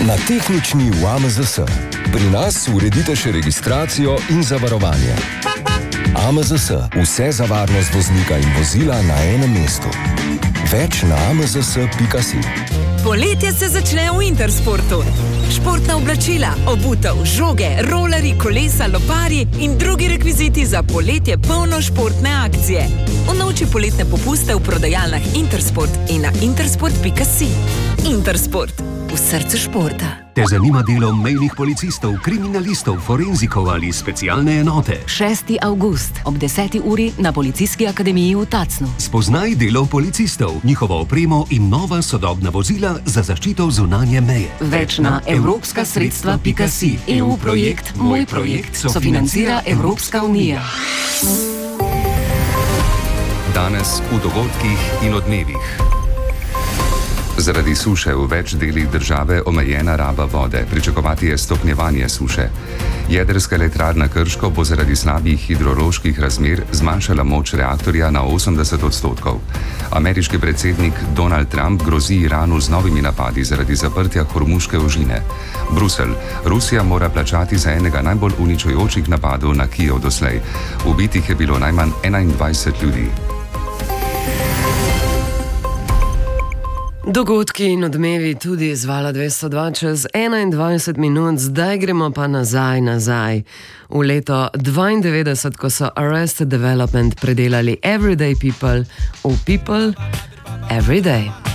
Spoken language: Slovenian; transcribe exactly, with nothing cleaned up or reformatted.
Na tehnični v A M Z S. Pri nas uredite še registracijo in zavarovanje. A M Z S. Vse za varnost voznika in vozila na enem mestu. Več na a m z s pika si. Poletje se začne v Intersportu. Športna oblačila, obutev, žoge, rolerji, kolesa, loparji in drugi rekviziti za poletje polno športne akcije. Unovči poletne popuste v prodajalnah Intersport in na intersport pika si. Intersport. V srcu športa. Te zanima delo mejnih policistov, kriminalistov, forenzikov ali specialne enote? šesti avgust ob deseti uri na Policijski akademiji v Tacnu. Spoznaj delo policistov, njihovo opremo in nova sodobna vozila za zaščito zunanje meje. Več na evropska sredstva pika si. E U projekt Moj projekt sofinancira Evropska unija. Danes v dogodkih in odmevih. Zaradi suše v več delih države omejena raba vode, pričakovati je stopnjevanje suše. Jedrska elektrarna Krško bo zaradi slabih hidroloških razmer zmanjšala moč reaktorja na osemdeset odstotkov. Ameriški predsednik Donald Trump grozi Iranu z novimi napadi zaradi zaprtja Hormuške ožine. Bruselj. Rusija mora plačati za enega najbolj uničujočih napadov na Kijev doslej. Ubitih je bilo najmanj enaindvajset ljudi. Dogodki in odmevi tudi z Vala dvesto dva čez enaindvajset minut, zdaj gremo pa nazaj, nazaj. V leto dvaindevetdeset, ko so Arrested Development predelali Everyday People v People Everyday.